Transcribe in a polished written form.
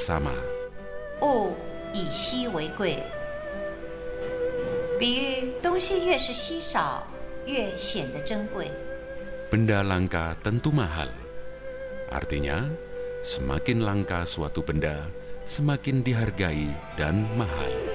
bersama. 物以稀为贵，比喻东西越是稀少，越显得珍贵。 Benda langka tentu mahal. Artinya, semakin langka suatu benda, semakin dihargai dan mahal.